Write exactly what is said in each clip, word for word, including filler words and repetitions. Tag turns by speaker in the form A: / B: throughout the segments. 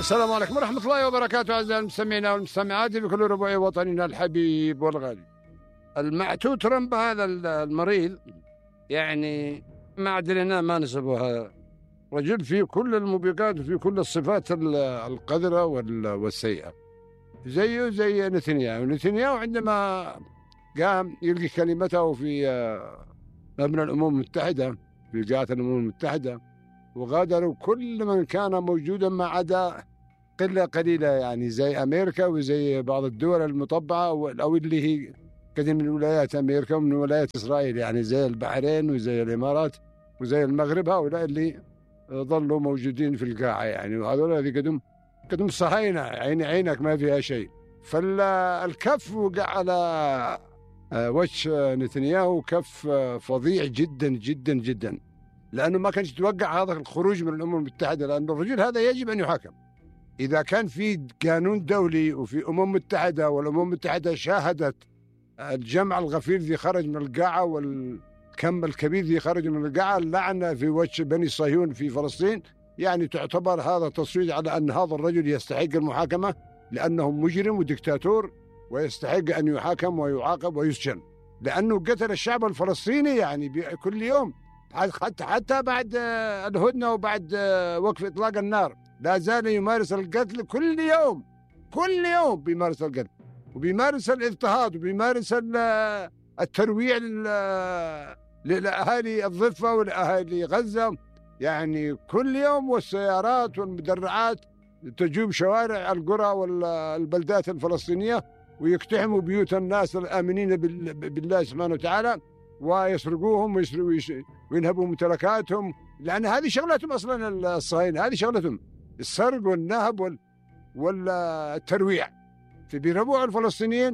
A: السلام عليكم ورحمة الله وبركاته أعزائي المستمعين والمستمعات في كل ربوع وطننا الحبيب والغالي. المعتوه ترامب هذا المريض يعني ما عدلنا ما نسبها رجل في كل الموبقات وفي كل الصفات القذرة والسيئة، زيه زي نتنياهو. نتنياهو عندما قام يلقي كلمته في مبنى الأمم المتحدة في قاعة الأمم المتحدة، وغادروا كل من كان موجودا ما عدا قلة قليلة، يعني زي أمريكا وزي بعض الدول المطبعة أو اللي هي كذا من ولايات أمريكا ومن ولايات إسرائيل، يعني زي البحرين وزي الإمارات وزي المغرب، هؤلاء اللي ظلوا موجودين في القاعة يعني، وهذول اللي قدم قدم صهاينة عين عينك ما فيها شيء. فالكف وقع على وجه نتنياهو كف فظيع جدا جدا جدا، لأنه ما كانش يتوقع هذا الخروج من الأمم المتحدة، لأن الرجل هذا يجب أن يحاكم. إذا كان في قانون دولي وفي أمم متحدة، والأمم المتحدة شاهدت الجمع الغفير ذي خرج من القاعة والكم الكبير ذي خرج من القاعة، اللعنة في وجه بني صهيون في فلسطين، يعني تعتبر هذا تصويت على أن هذا الرجل يستحق المحاكمة، لأنه مجرم ودكتاتور ويستحق أن يحاكم ويعاقب ويسجن، لأنه قتل الشعب الفلسطيني يعني كل يوم، حتى حتى بعد الهدنة وبعد وقف إطلاق النار لا زال يمارس القتل كل يوم، كل يوم بيمارس القتل وبيمارس الاضطهاد وبيمارس الترويع للأهالي الضفة والأهالي غزة، يعني كل يوم، والسيارات والمدرعات تجوب شوارع القرى والبلدات الفلسطينية ويقتحموا بيوت الناس الآمنين بالله سبحانه وتعالى ويسرقوهم وينهبوا ممتلكاتهم، لأن هذه شغلتهم أصلا الصهاينة، هذه شغلتهم السرق والنهب والترويع. فبيربوا الفلسطينيين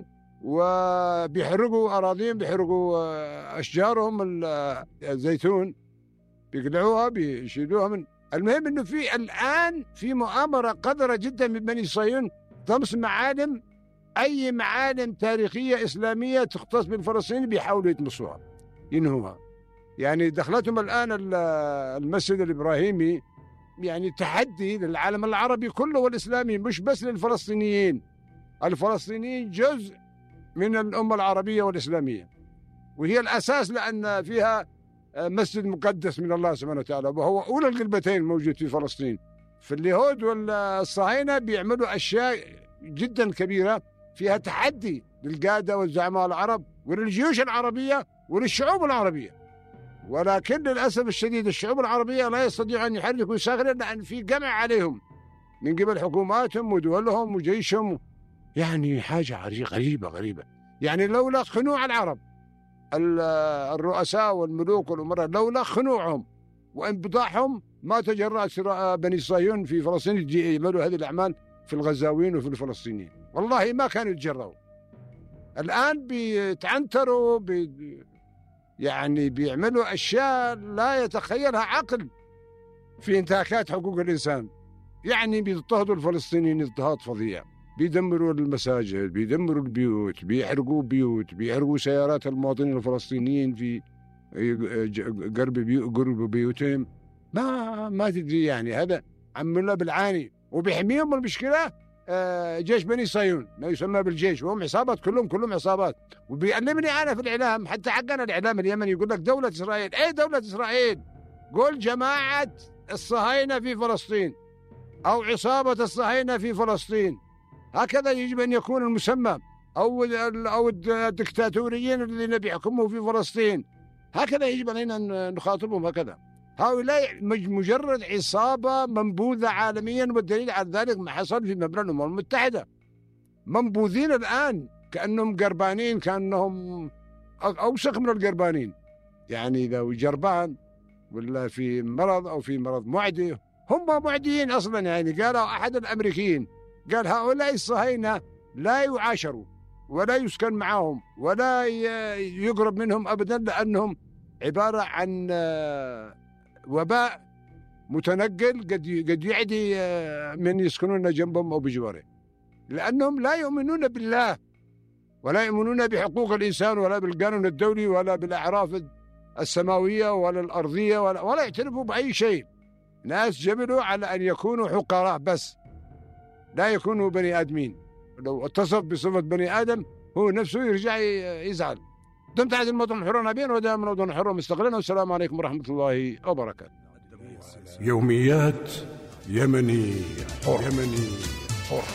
A: وبيحرقوا أراضيهم، بيحرقوا أشجارهم الزيتون بيقلعوها بيشيلوها من. المهم إنه في الآن في مؤامرة قذرة جدا من بني صهيون طمس معالم، أي معالم تاريخية إسلامية تختص بالفلسطينيين بيحاولوا يطمسوها ينهوها. يعني دخلتهم الآن المسجد الإبراهيمي يعني تحدي للعالم العربي كله والإسلامي، مش بس للفلسطينيين. الفلسطينيين جزء من الأمة العربية والإسلامية، وهي الأساس، لأن فيها مسجد مقدس من الله سبحانه وتعالى، وهو أولى القبلتين موجود في فلسطين. فاليهود والصهاينة بيعملوا أشياء جدا كبيرة فيها تحدي للقادة والزعماء العرب وللجيوش العربية وللشعوب العربية، ولكن للأسف الشديد الشعوب العربية لا يستطيعوا أن يحركوا صخرة، لأن في قمع عليهم من قبل حكوماتهم ودولهم وجيشهم. يعني حاجة غريبة غريبة. يعني لولا خنوع العرب الرؤساء والملوك والأمراء، لولا خنوعهم وانبطاحهم ما تجرأت بني صهيون في فلسطين يعملوا هذه الأعمال في الغزاوين وفي الفلسطينيين، والله ما كانوا يتجرؤوا. الآن بيتعنتروا بي يعني بيعملوا أشياء لا يتخيلها عقل في انتهاكات حقوق الإنسان. يعني بيضطهدوا الفلسطينيين اضطهاد فظيع، بيدمروا المساجد، بيدمروا البيوت، بيحرقوا بيوت، بيحرقوا سيارات المواطنين الفلسطينيين في قرب بيو قرب بيوتهم. ما ما تدري، يعني هذا عملنا بالعاني. وبيحميهم المشكلة جيش بني صهيون، ما يسمى بالجيش، وهم عصابات، كلهم كلهم عصابات. وبيعلمني أنا في الإعلام، حتى حقنا الإعلام اليمني، يقول لك دولة إسرائيل. أي دولة إسرائيل؟ قول جماعة الصهاينة في فلسطين أو عصابة الصهاينة في فلسطين، هكذا يجب أن يكون المسمى، أو أو الدكتاتوريين الذين بيحكموا في فلسطين، هكذا يجب علينا نخاطبهم هكذا. هؤلاء مجرد عصابة منبوذة عالميا، والدليل على ذلك ما حصل في مبنى الأمم المتحدة. منبوذين الآن كأنهم قربانين، كأنهم أوسخ من القربانين. يعني إذا جربان ولا في مرض أو في مرض معدي، هم معديين أصلا. يعني قالوا أحد الأمريكيين، قال هؤلاء الصهاينة لا يعاشروا ولا يسكن معهم ولا يقرب منهم أبدا، لأنهم عبارة عن وباء متنقل قد قد يعدي من يسكنون جنبهم أو بجواره، لأنهم لا يؤمنون بالله ولا يؤمنون بحقوق الإنسان ولا بالقانون الدولي ولا بالأعراف السماوية ولا الأرضية، ولا, ولا يعترفوا بأي شيء. ناس جبلوا على أن يكونوا حقراء بس، لا يكونوا بني آدمين. لو اتصف بصفة بني آدم هو نفسه يرجع يزعل. دمت عاد الموطن حرا نبيا ودائما الموطن حرا مستقلا. والسلام عليكم ورحمة الله وبركاته.
B: يوميات يمني حر. يمني حر.